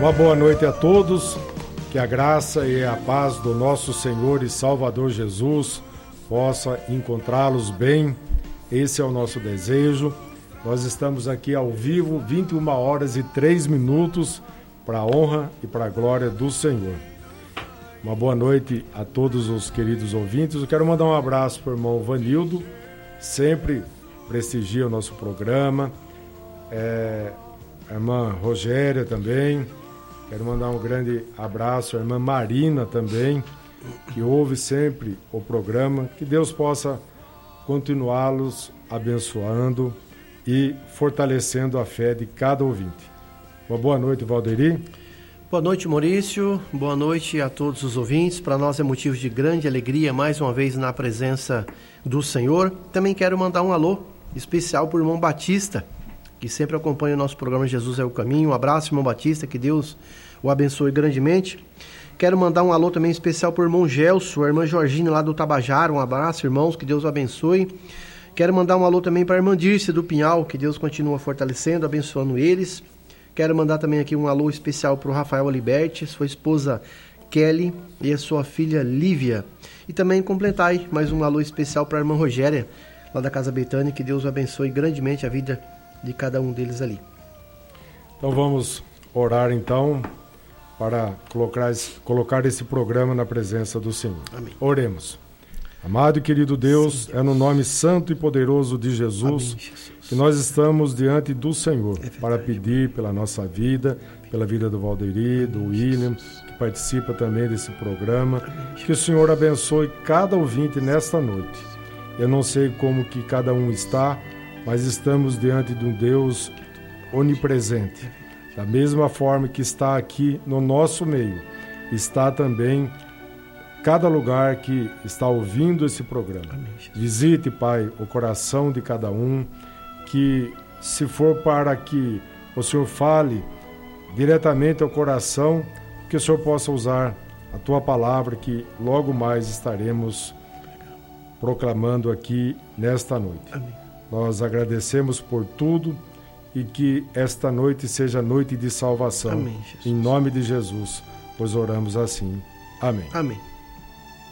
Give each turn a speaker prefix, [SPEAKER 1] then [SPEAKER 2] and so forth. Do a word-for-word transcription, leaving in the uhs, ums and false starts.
[SPEAKER 1] Uma boa noite a todos, que a graça e a paz do nosso Senhor e Salvador Jesus possa encontrá-los bem. Esse é o nosso desejo. Nós estamos aqui ao vivo, vinte e uma horas e três minutos, para a honra e para a glória do Senhor. Uma boa noite a todos os queridos ouvintes. Eu quero mandar um abraço para o irmão Vanildo, sempre prestigia o nosso programa. É, a irmã Rogéria também. Quero mandar um grande abraço à irmã Marina também, que ouve sempre o programa. Que Deus possa continuá-los abençoando e fortalecendo a fé de cada ouvinte. Uma boa noite, Valderi.
[SPEAKER 2] Boa noite, Maurício. Boa noite a todos os ouvintes. Para nós é motivo de grande alegria, mais uma vez na presença do Senhor. Também quero mandar um alô especial para o irmão Batista, que sempre acompanha o nosso programa Jesus é o Caminho. Um abraço, irmão Batista, que Deus o abençoe grandemente. Quero mandar um alô também especial para o irmão Gelson, a irmã Jorginho lá do Tabajara. Um abraço, irmãos, que Deus o abençoe. Quero mandar um alô também para a irmã Dirce do Pinhal, que Deus continua fortalecendo, abençoando eles. Quero mandar também aqui um alô especial para o Rafael Aliberti, sua esposa Kelly e a sua filha Lívia. E também completar aí mais um alô especial para a irmã Rogéria, lá da Casa Betânia, que Deus o abençoe grandemente a vida de cada um deles ali.
[SPEAKER 1] Então vamos orar então para colocar esse, colocar esse programa na presença do Senhor.
[SPEAKER 2] Amém.
[SPEAKER 1] Oremos. Amado e querido Deus, Sim, Deus, é no nome santo e poderoso de Jesus, Amém, Jesus. que nós estamos diante do Senhor é para pedir pela nossa vida, pela vida do Valderi, do William, que participa também desse programa. Amém, que o Senhor abençoe cada ouvinte nesta noite. Eu não sei como que cada um está, mas estamos diante de um Deus onipresente. Da mesma forma que está aqui no nosso meio, está também cada lugar que está ouvindo esse programa. Visite, Pai, o coração de cada um, que se for para que o Senhor fale diretamente ao coração, que o Senhor possa usar a Tua palavra, que logo mais estaremos proclamando aqui nesta noite. Amém. Nós agradecemos por tudo e que esta noite seja noite de salvação. Amém, Jesus. Em nome de Jesus, pois oramos assim. Amém.
[SPEAKER 2] Amém.